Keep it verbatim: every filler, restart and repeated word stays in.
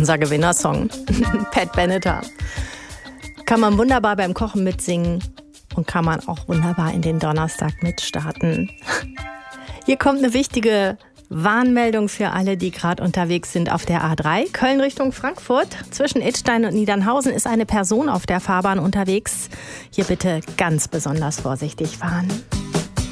unser Gewinnersong. Pat Benatar. Kann man wunderbar beim Kochen mitsingen und kann man auch wunderbar in den Donnerstag mitstarten. Hier kommt eine wichtige Warnmeldung für alle, die gerade unterwegs sind auf der A drei. Köln Richtung Frankfurt. Zwischen Idstein und Niedernhausen ist eine Person auf der Fahrbahn unterwegs. Hier bitte ganz besonders vorsichtig fahren.